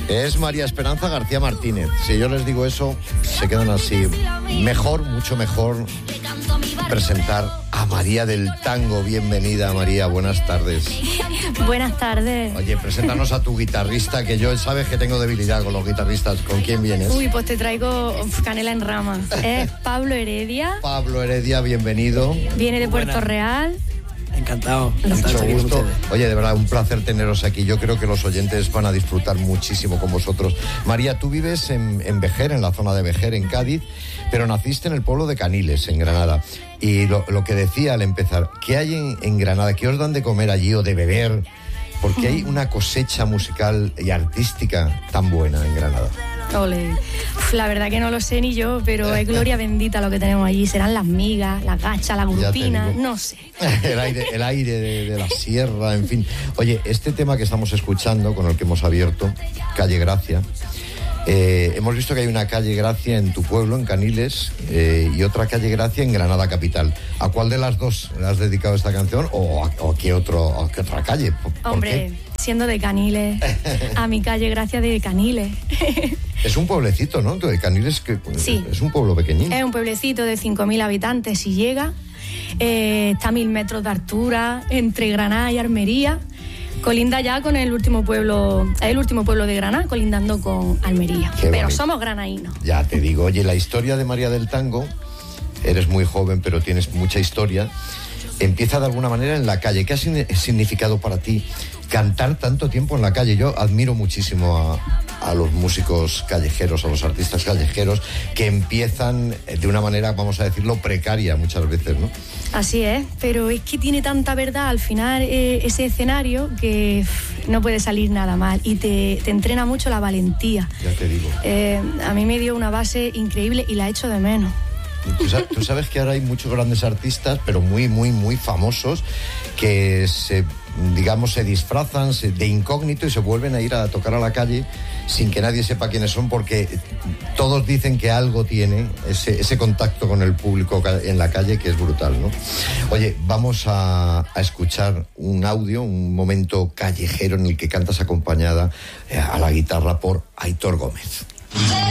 Es María Esperanza García Martínez. Si yo les digo eso, se quedan así. Mejor, mucho mejor, presentar a María del Tango. Bienvenida, María, buenas tardes. Buenas tardes. Oye, preséntanos a tu guitarrista, que yo sabes que tengo debilidad con los guitarristas. ¿Con quién vienes? Uy, pues te traigo canela en rama. Es Pablo Heredia. Pablo Heredia, bienvenido. Viene de Puerto Real. Encantado. Mucho gusto. Oye, de verdad, un placer teneros aquí. Yo creo que los oyentes van a disfrutar muchísimo con vosotros. María, tú vives en Vejer, en la zona de Vejer, en Cádiz, pero naciste en el pueblo de Caniles, en Granada. Y lo que decía al empezar, ¿qué hay en Granada? ¿Qué os dan de comer allí o de beber? Porque hay una cosecha musical y artística tan buena en Granada. Ole. La verdad que no lo sé ni yo, pero es gloria bendita lo que tenemos allí. Serán las migas, las gachas, la grupina, no sé. El aire de la sierra, en fin. Oye, este tema que estamos escuchando, con el que hemos abierto, Calle Gracia, hemos visto que hay una calle Gracia en tu pueblo, en Caniles, y otra calle Gracia en Granada capital. ¿A cuál de las dos le has dedicado esta canción o a qué otra calle? Hombre, siendo de Caniles, a mi calle Gracia de Caniles. Es un pueblecito, ¿no? De Caniles, que sí, es un pueblo pequeñín. Es un pueblecito de 5.000 habitantes si llega. Está a 1.000 metros de altura, entre Granada y Almería. Colinda ya con el último pueblo de Granada, colindando con Almería. Qué pero bonito. Somos granaínos. Ya te digo, oye, la historia de María del Tango, eres muy joven, pero tienes mucha historia. Empieza de alguna manera en la calle. ¿Qué ha significado para ti cantar tanto tiempo en la calle? Yo admiro muchísimo a los músicos callejeros, a los artistas callejeros, que empiezan de una manera, vamos a decirlo, precaria muchas veces, ¿no? Así es, pero es que tiene tanta verdad al final ese escenario que no puede salir nada mal y te entrena mucho la valentía. Ya te digo. A mí me dio una base increíble y la echo de menos. Tú sabes que ahora hay muchos grandes artistas, pero muy, muy, muy famosos, que se disfrazan de incógnito y se vuelven a ir a tocar a la calle sin que nadie sepa quiénes son, porque todos dicen que algo tiene ese contacto con el público en la calle que es brutal, ¿no? Oye, vamos a escuchar un audio, un momento callejero en el que cantas acompañada a la guitarra por Aitor Gómez.